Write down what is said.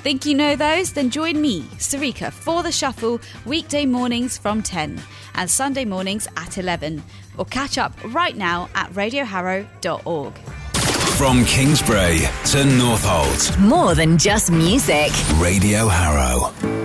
Think you know those? Then join me, Sarika, for The Shuffle, weekday mornings from 10 and Sunday mornings at 11. Or catch up right now at radioharrow.org. From Kingsbury to Northolt. More than just music. Radio Harrow.